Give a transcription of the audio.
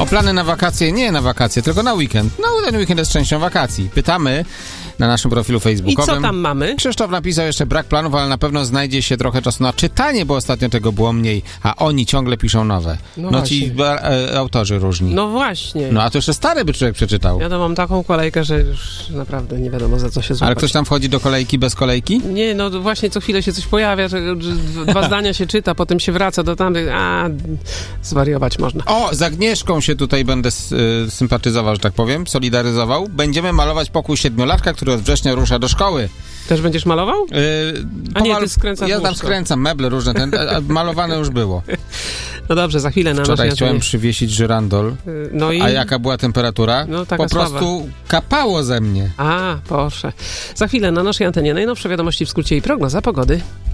Plany na wakacje? Nie na wakacje, tylko na weekend. No, ten weekend jest częścią wakacji. Pytamy na naszym profilu facebookowym. I co tam mamy? Krzysztof napisał jeszcze brak planów, ale na pewno znajdzie się trochę czasu na czytanie, bo ostatnio tego było mniej, a oni ciągle piszą nowe. No ci autorzy różni. No właśnie. No a to jeszcze stare by człowiek przeczytał. Ja to mam taką kolejkę, że już naprawdę nie wiadomo, za co się złapać. Ale ktoś tam wchodzi do kolejki bez kolejki? Nie, no właśnie co chwilę się coś pojawia, że dwa zdania się czyta, potem się wraca do tamtych, zwariować można. O, z Agnieszką się tutaj będę sympatyzował, że tak powiem, solidaryzował. Będziemy malować pokój 7-latka, który od września rusza do szkoły. Też będziesz malował? A nie, ty skręcasz Ja tam łóżko. skręcam, meble różne, malowane już było. No dobrze, za chwilę na Wczoraj naszej chciałem przywiesić żyrandol, no i... a jaka była temperatura? No, taka po prostu kapało ze mnie. proszę. Za chwilę na naszej antenie najnowsze wiadomości w skrócie i prognoza pogody.